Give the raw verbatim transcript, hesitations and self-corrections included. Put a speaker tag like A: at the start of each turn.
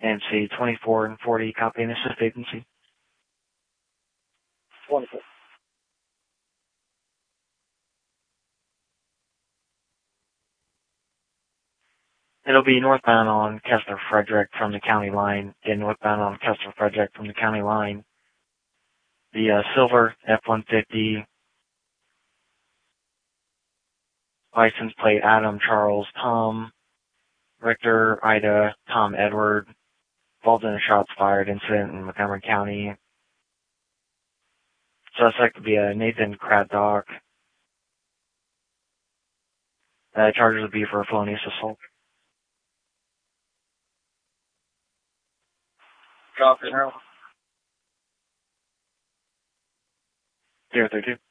A: A M C twenty-four and forty, copy and assist agency.
B: Wonderful.
A: It'll be northbound on Kessler Frederick from the county line, and northbound on Kessler Frederick from the county line. The uh, silver F one fifty, license plate Adam, Charles, Tom, Richter, Ida, Tom, Edward, involved in a shots fired incident in Montgomery County. Suspect would be a Nathan Craddock. Uh, charges would be for a felonious assault.
B: Copy, Harold.
A: zero thirty-two.